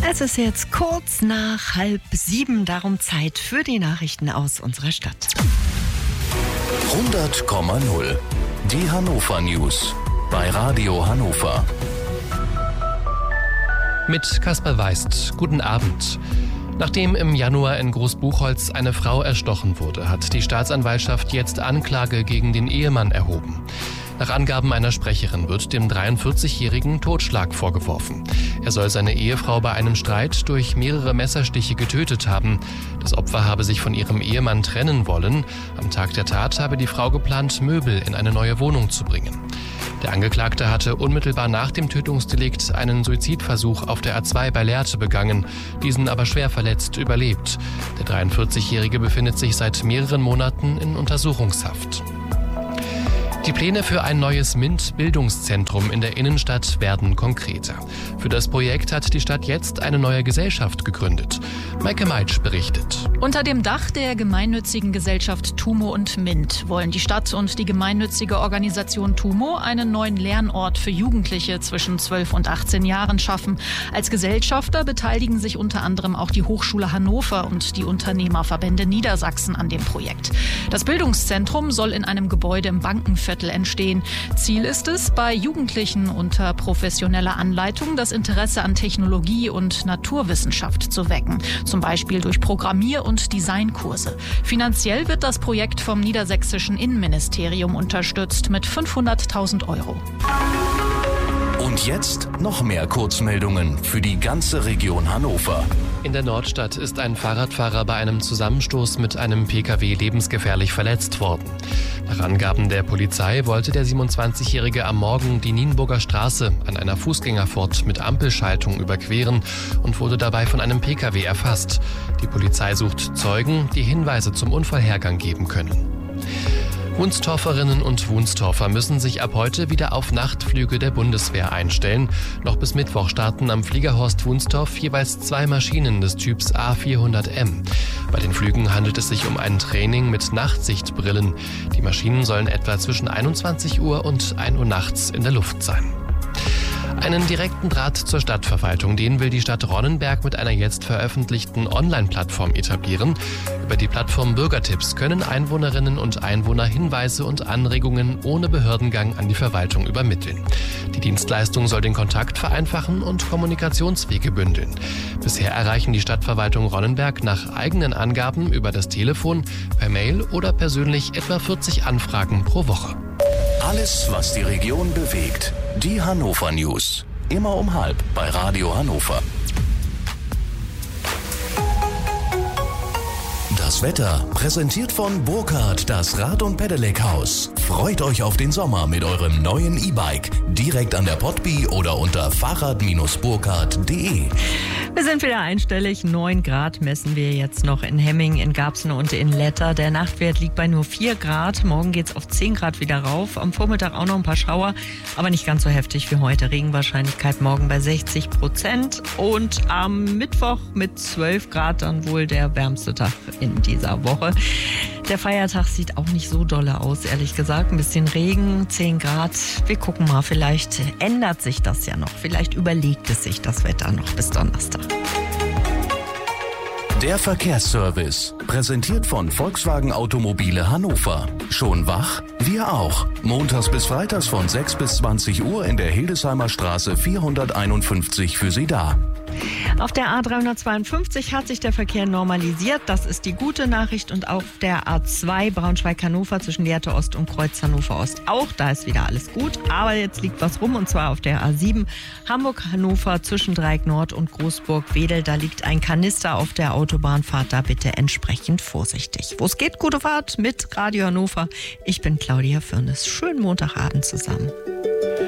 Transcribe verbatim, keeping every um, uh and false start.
Es ist jetzt kurz nach halb sieben, darum Zeit für die Nachrichten aus unserer Stadt. hundert Komma null. Die Hannover News bei Radio Hannover. Mit Kasper Weist. Guten Abend. Nachdem im Januar in Großbuchholz eine Frau erstochen wurde, hat die Staatsanwaltschaft jetzt Anklage gegen den Ehemann erhoben. Nach Angaben einer Sprecherin wird dem dreiundvierzigjährigen Totschlag vorgeworfen. Er soll seine Ehefrau bei einem Streit durch mehrere Messerstiche getötet haben. Das Opfer habe sich von ihrem Ehemann trennen wollen. Am Tag der Tat habe die Frau geplant, Möbel in eine neue Wohnung zu bringen. Der Angeklagte hatte unmittelbar nach dem Tötungsdelikt einen Suizidversuch auf der A zwei bei Lehrte begangen, diesen aber schwer verletzt überlebt. Der dreiundvierzigjährige befindet sich seit mehreren Monaten in Untersuchungshaft. Die Pläne für ein neues MINT-Bildungszentrum in der Innenstadt werden konkreter. Für das Projekt hat die Stadt jetzt eine neue Gesellschaft gegründet. Maike Meitsch berichtet. Unter dem Dach der gemeinnützigen Gesellschaft TUMO und MINT wollen die Stadt und die gemeinnützige Organisation TUMO einen neuen Lernort für Jugendliche zwischen zwölf und achtzehn Jahren schaffen. Als Gesellschafter beteiligen sich unter anderem auch die Hochschule Hannover und die Unternehmerverbände Niedersachsen an dem Projekt. Das Bildungszentrum soll in einem Gebäude im Bankenviertel entstehen. Ziel ist es, bei Jugendlichen unter professioneller Anleitung das Interesse an Technologie und Naturwissenschaft zu wecken, zum Beispiel durch Programmier- und Designkurse. Finanziell wird das Projekt vom niedersächsischen Innenministerium unterstützt mit fünfhunderttausend Euro. Und jetzt noch mehr Kurzmeldungen für die ganze Region Hannover. In der Nordstadt ist ein Fahrradfahrer bei einem Zusammenstoß mit einem Pkw lebensgefährlich verletzt worden. Nach Angaben der Polizei wollte der siebenundzwanzigjährige am Morgen die Nienburger Straße an einer Fußgängerfurt mit Ampelschaltung überqueren und wurde dabei von einem Pkw erfasst. Die Polizei sucht Zeugen, die Hinweise zum Unfallhergang geben können. Wunstorferinnen und Wunstorfer müssen sich ab heute wieder auf Nachtflüge der Bundeswehr einstellen. Noch bis Mittwoch starten am Fliegerhorst Wunstorf jeweils zwei Maschinen des Typs A vierhundert M. Bei den Flügen handelt es sich um ein Training mit Nachtsichtbrillen. Die Maschinen sollen etwa zwischen einundzwanzig Uhr und ein Uhr nachts in der Luft sein. Einen direkten Draht zur Stadtverwaltung, den will die Stadt Ronnenberg mit einer jetzt veröffentlichten Online-Plattform etablieren. Über die Plattform Bürgertipps können Einwohnerinnen und Einwohner Hinweise und Anregungen ohne Behördengang an die Verwaltung übermitteln. Die Dienstleistung soll den Kontakt vereinfachen und Kommunikationswege bündeln. Bisher erreichen die Stadtverwaltung Ronnenberg nach eigenen Angaben über das Telefon, per Mail oder persönlich etwa vierzig Anfragen pro Woche. Alles, was die Region bewegt. Die Hannover News. Immer um halb bei Radio Hannover. Das Wetter präsentiert von Burkhardt, das Rad- und Pedelec-Haus. Freut euch auf den Sommer mit eurem neuen E-Bike. Direkt an der Potby oder unter fahrrad burkhardt punkt de. Wir sind wieder einstellig. neun Grad messen wir jetzt noch in Hemming, in Garbsen und in Letter. Der Nachtwert liegt bei nur vier Grad. Morgen geht es auf zehn Grad wieder rauf. Am Vormittag auch noch ein paar Schauer, aber nicht ganz so heftig wie heute. Regenwahrscheinlichkeit morgen bei sechzig Prozent. Und am Mittwoch mit zwölf Grad dann wohl der wärmste Tag in dieser Woche. Der Feiertag sieht auch nicht so dolle aus, ehrlich gesagt. Ein bisschen Regen, zehn Grad. Wir gucken mal, vielleicht ändert sich das ja noch. Vielleicht überlegt es sich das Wetter noch bis Donnerstag. Der Verkehrsservice, präsentiert von Volkswagen Automobile Hannover. Schon wach? Wir auch. Montags bis freitags von sechs bis zwanzig Uhr in der Hildesheimer Straße vierhunderteinundfünfzig für Sie da. Auf der A dreihundertzweiundfünfzig hat sich der Verkehr normalisiert. Das ist die gute Nachricht. Und auf der A zwei Braunschweig-Hannover zwischen Lehrte Ost und Kreuz Hannover Ost auch. Da ist wieder alles gut. Aber jetzt liegt was rum, und zwar auf der A sieben Hamburg-Hannover zwischen Dreieck Nord und Großburg-Wedel. Da liegt ein Kanister auf der Autobahnfahrt. Da bitte entsprechend vorsichtig. Wo es geht, gute Fahrt mit Radio Hannover. Ich bin Claudia Firnes. Schönen Montagabend zusammen.